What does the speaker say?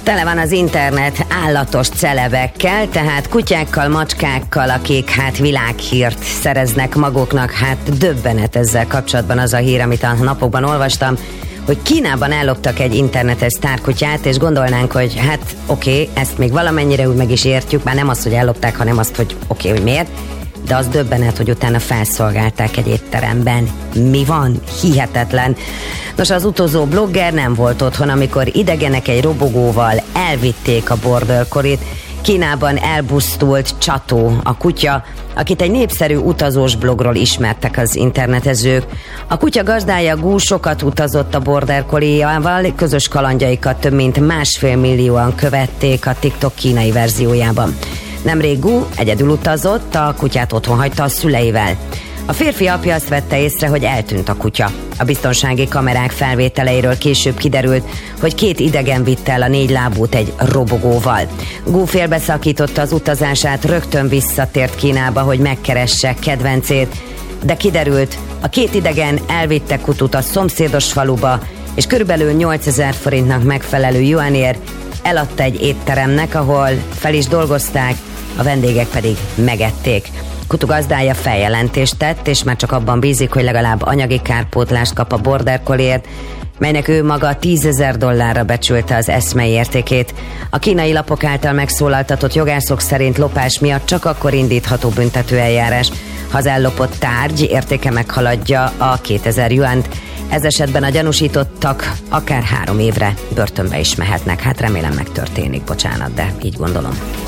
Tele van az internet állatos celebekkel, tehát kutyákkal, macskákkal, akik világhírt szereznek maguknak. Döbbenet ezzel kapcsolatban az a hír, amit a napokban olvastam, hogy Kínában elloptak egy internetes sztárkutyát, és gondolnánk, hogy oké, ezt még valamennyire úgy meg is értjük, már nem azt, hogy ellopták, hanem azt, hogy oké, hogy miért, de az döbbenet, hogy utána felszolgálták egy étteremben. Mi van? Hihetetlen. Nos, az utazó blogger nem volt otthon, amikor idegenek egy robogóval elvitték a border collie-t. Kínában elpusztult Csató, a kutya, akit egy népszerű utazós blogról ismertek az internetezők. A kutya gazdája Gu sokat utazott a border collie-jával, közös kalandjaikat több mint 1,5 millióan követték a TikTok kínai verziójában. Nemrég Gu egyedül utazott, a kutyát otthon hagyta a szüleivel. A férfi apja azt vette észre, hogy eltűnt a kutya. A biztonsági kamerák felvételeiről később kiderült, hogy 2 idegen vitte el a 4 lábút egy robogóval. Gu félbeszakította az utazását, rögtön visszatért Kínába, hogy megkeresse kedvencét, de kiderült, a 2 idegen elvitte Kutut a szomszédos faluba, és körülbelül 8000 forintnak megfelelő juanért eladta egy étteremnek, ahol fel is dolgozták, a vendégek pedig megették. Kutu gazdája feljelentést tett, és már csak abban bízik, hogy legalább anyagi kárpótlást kap a border collie-ért, melynek ő maga $10,000 becsülte az eszmei értékét. A kínai lapok által megszólaltatott jogászok szerint lopás miatt csak akkor indítható büntetőeljárás, ha az ellopott tárgy értéke meghaladja a 2000 juant. Ez esetben a gyanúsítottak akár 3 évre börtönbe is mehetnek. Remélem megtörténik, bocsánat, de így gondolom.